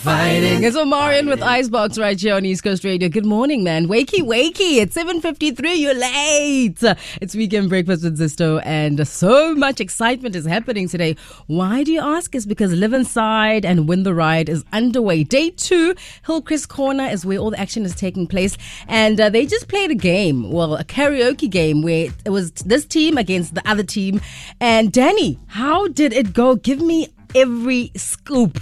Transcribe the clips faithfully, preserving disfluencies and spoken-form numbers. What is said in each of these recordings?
Fighting. It's Omarion with Icebox right here on East Coast Radio. Good morning, man. Wakey, wakey. It's seven fifty-three. You're late. It's Weekend Breakfast with Zisto, and so much excitement is happening today. Why do you ask? It's because Live Inside and Win the Ride is underway. Day two, Hillcrest Corner is where all the action is taking place. And uh, they just played a game, well, a karaoke game where it was this team against the other team. And Danny, how did it go? Give me every scoop.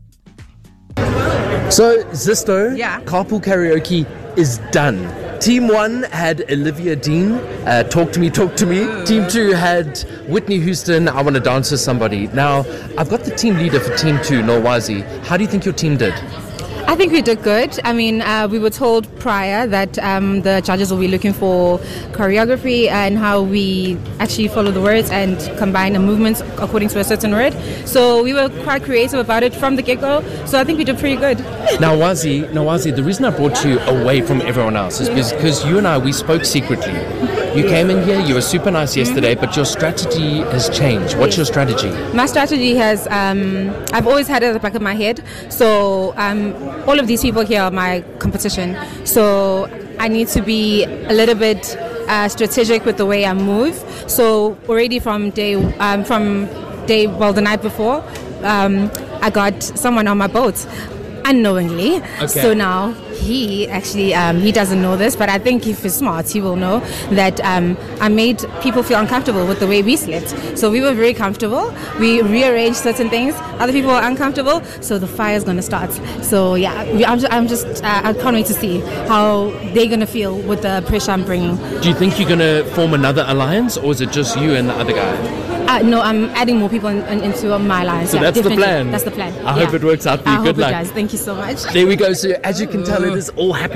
So, Zisto, Yeah. Carpool Karaoke is done. Team one had Olivia Dean, uh, Talk to Me, Talk to Me. Ooh. Team two had Whitney Houston, I Want to Dance with Somebody. Now, I've got the team leader for Team two, Nolwazi. How do you think your team did? I think we did good. I mean, uh, we were told prior that um, the judges will be looking for choreography and how we actually follow the words and combine the movements according to a certain word. So we were quite creative about it from the get-go. So I think we did pretty good. Now, Wazi, Nolwazi, the reason I brought you away from everyone else is because you and I, we spoke secretly. You came in here, you were super nice yesterday, but your strategy has changed. What's your strategy? My strategy has, um, I've always had it at the back of my head. So um, all of these people here are my competition. So I need to be a little bit uh, strategic with the way I move. So already from day, um, from day, well, the night before, um, I got someone on my boat unknowingly. Okay. So now he actually, um, he doesn't know this, but I think if he's smart, he will know that um, I made people feel uncomfortable with the way we slept. So we were very comfortable. We rearranged certain things. Other people were uncomfortable. So the fire's going to start. So yeah, we, I'm just, I'm just uh, I can't wait to see how they're going to feel with the pressure I'm bringing. Do you think you're going to form another alliance, or is it just you and the other guy? Uh, no, I'm adding more people in, in, into my lines. So yeah, that's the definitely. plan. That's the plan. I yeah. hope it works out for you. I Good hope luck. it does. Thank you so much. There we go. So as you can tell, it is all happening.